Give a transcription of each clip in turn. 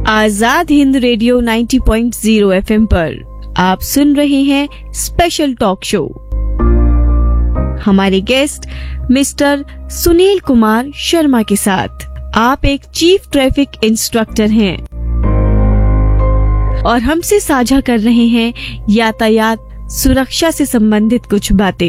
Azad Hind radio 90.0 FM पर आप सुन रहे हैं स्पेशल टॉक शो। हमारे गेस्ट मिस्टर सुनील कुमार शर्मा के साथ। आप एक चीफ ट्रैफिक इंस्ट्रक्टर हैं और हमसे साझा कर रहे हैं यातायात सुरक्षा से संबंधित कुछ बातें।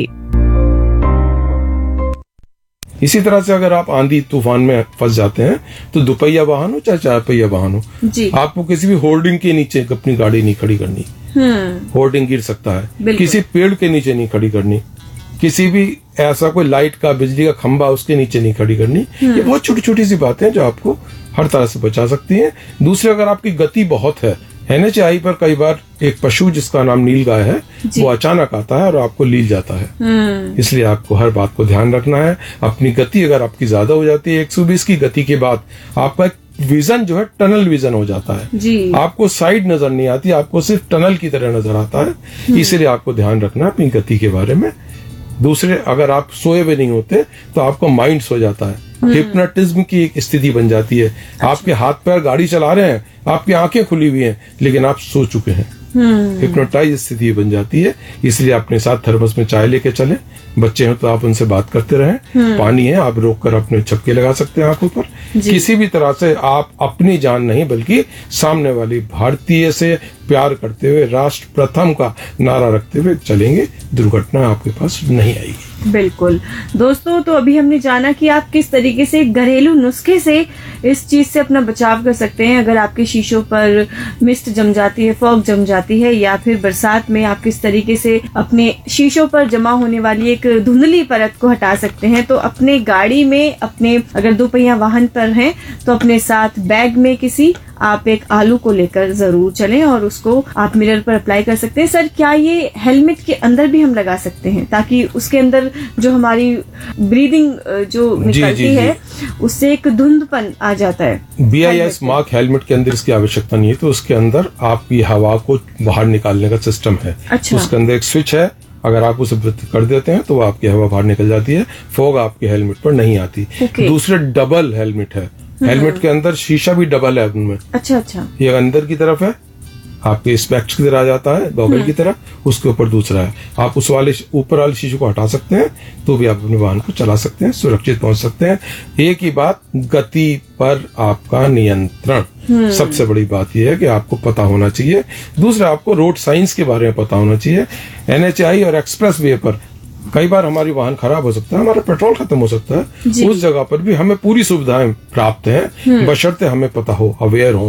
इसी तरह से अगर आप आंधी तूफान में फंस जाते हैं तो दुपहिया वाहन हो चाहे चार पहिया वाहन हो, आपको किसी भी होर्डिंग के नीचे अपनी गाड़ी नहीं खड़ी करनी। होर्डिंग गिर सकता है, किसी पेड़ के नीचे नहीं खड़ी करनी, किसी भी ऐसा कोई लाइट का बिजली का खंभा उसके नीचे नहीं खड़ी करनी। ये बहुत छोटी छोटी सी बातें हैं जो आपको हर तरह से बचा सकती हैं। दूसरे, अगर आपकी गति बहुत है, NHAI पर कई बार एक पशु जिसका नाम नील गाय है वो अचानक आता है और आपको लील जाता है। इसलिए आपको हर बात को ध्यान रखना है। अपनी गति अगर आपकी ज्यादा हो जाती है 120 की गति के बाद, आपका विजन जो है टनल विजन हो जाता है। आपको साइड नजर नहीं आती, आपको सिर्फ टनल की तरह नजर आता है। इसलिए आपको ध्यान रखना है अपनी गति के बारे में। दूसरे, अगर आप सोए हुए नहीं होते तो आपको माइंड सो जाता है, हिप्नोटिज्म की एक स्थिति बन जाती है। आपके हाथ पैर गाड़ी चला रहे हैं, आपकी आंखें खुली हुई हैं, लेकिन आप सो चुके हैं। हिप्नोटाइज स्थिति बन जाती है। इसलिए अपने साथ थर्मस में चाय लेके चलें। बच्चे हैं तो आप उनसे बात करते रहें। पानी है, आप रोक कर अपने छपके लगा सकते हैं आंखों पर। किसी भी तरह से आप अपनी जान नहीं बल्कि सामने वाली भारतीय से प्यार करते हुए राष्ट्र प्रथम का नारा रखते हुए चलेंगे, दुर्घटना आपके पास नहीं आएगी। बिल्कुल दोस्तों, तो अभी हमने जाना कि आप किस तरीके से घरेलू नुस्खे से इस चीज से अपना बचाव कर सकते हैं। अगर आपके शीशों पर मिस्ट जम जाती है, फॉग जम जाती है, या फिर बरसात में आप किस तरीके से अपने शीशों पर जमा होने वाली एक धुंधली परत को हटा सकते हैं। तो अपने गाड़ी में, अपने अगर दोपहिया वाहन पर हैं तो अपने साथ बैग में किसी आप एक आलू को लेकर जरूर चलें और उसको आप मिरर पर अप्लाई कर सकते हैं। सर, क्या ये हेलमेट के अंदर भी हम लगा सकते हैं ताकि उसके अंदर जो हमारी ब्रीदिंग जो निकलती है उससे एक धुंधपन आ जाता है? BIS मार्क हेलमेट के अंदर इसकी आवश्यकता नहीं है। तो उसके अंदर आपकी हवा को बाहर निकालने का सिस्टम है। अच्छा। उसके अंदर एक स्विच है, अगर आप उसे कर देते हैं तो आपकी हवा बाहर निकल जाती है। फॉग आपके हेलमेट पर नहीं आती। दूसरे, डबल हेलमेट है। हेलमेट के अंदर शीशा भी डबल है उनमें। अच्छा। ये अंदर की तरफ है, आपके स्पेक्स की तरह आ जाता है, गॉगल की तरह। उसके ऊपर दूसरा है, आप उस वाले ऊपर वाले शीशे को हटा सकते हैं तो भी आप अपने वाहन को चला सकते हैं, सुरक्षित पहुंच सकते हैं। एक ही बात, गति पर आपका नियंत्रण। सबसे बड़ी बात यह है कि आपको पता होना चाहिए। दूसरा, आपको रोड साइंस के बारे में पता होना चाहिए। NHAI और एक्सप्रेस वे पर कई बार हमारी वाहन खराब हो सकता है, हमारा पेट्रोल खत्म हो सकता है। उस जगह पर भी हमें पूरी सुविधाएं प्राप्त हैं, बशर्ते हमें पता हो, अवेयर हो।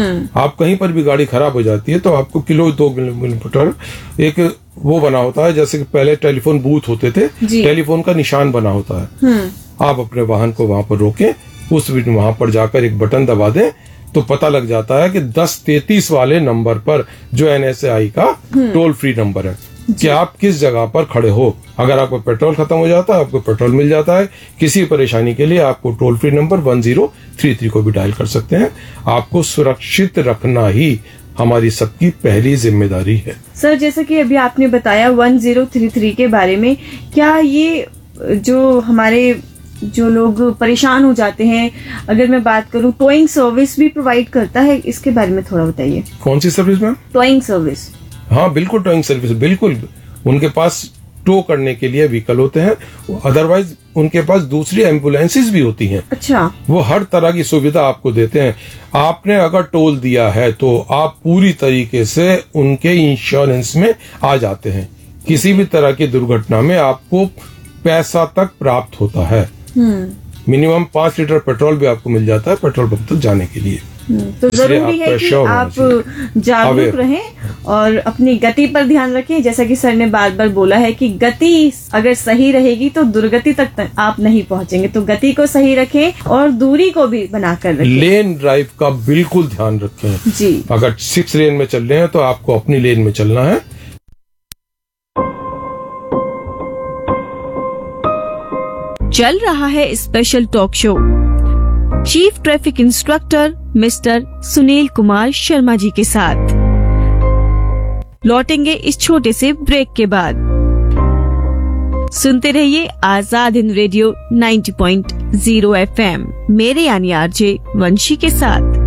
आप कहीं पर भी गाड़ी खराब हो जाती है तो आपको 2 किलोमीटर एक वो बना होता है, जैसे कि पहले टेलीफोन बूथ होते थे, टेलीफोन का निशान बना होता है। आप अपने वाहन को वहां पर रोकें, उस वहां पर जाकर एक बटन दबा दें तो पता लग जाता है कि 1033 वाले नंबर पर, जो NHAI का टोल फ्री नंबर है, कि आप किस जगह पर खड़े हो। अगर आपको पेट्रोल खत्म हो जाता है, आपको पेट्रोल मिल जाता है, किसी परेशानी के लिए आपको टोल फ्री नंबर 1033 को भी डायल कर सकते हैं। आपको सुरक्षित रखना ही हमारी सबकी पहली जिम्मेदारी है। सर, जैसा कि अभी आपने बताया 1033 के बारे में, क्या ये जो हमारे जो लोग परेशान हो जाते हैं, अगर मैं बात करूं, टोइंग सर्विस भी प्रोवाइड करता है? इसके बारे में थोड़ा बताइए। कौन सी सर्विस मैम? Towing service. हाँ बिल्कुल, टोइंग सर्विस बिल्कुल। उनके पास टो करने के लिए व्हीकल होते हैं, अदरवाइज उनके पास दूसरी एम्बुलेंसेज भी होती हैं। अच्छा। वो हर तरह की सुविधा आपको देते हैं। आपने अगर टोल दिया है तो आप पूरी तरीके से उनके इंश्योरेंस में आ जाते हैं। किसी भी तरह की दुर्घटना में आपको पैसा तक प्राप्त होता है। मिनिमम 5 लीटर पेट्रोल भी आपको मिल जाता है पेट्रोल पंप तक जाने के लिए। तो जरूरी है कि आप जागरूक रहें और अपनी गति पर ध्यान रखें। जैसा कि सर ने बार बार बोला है कि गति अगर सही रहेगी तो दुर्गति तक आप नहीं पहुंचेंगे। तो गति को सही रखें और दूरी को भी बनाकर रखें। लेन ड्राइव का बिल्कुल ध्यान रखें जी। अगर 6 लेन में चल रहे हैं तो आपको अपनी लेन में चलना है। चल रहा है special talk show chief traffic instructor mister Sunil Kumar Sharma ji के साथ। लौटेंगे इस छोटे से ब्रेक के बाद। सुनते रहिए आजाद हिंद रेडियो 90.0 FM मेरे यानी आरजे वंशी के साथ।